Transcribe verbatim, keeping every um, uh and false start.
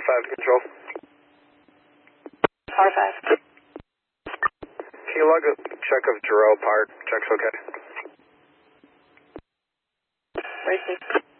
five control. R five. Can you log a check of Giroux Park? Check's okay. Racing.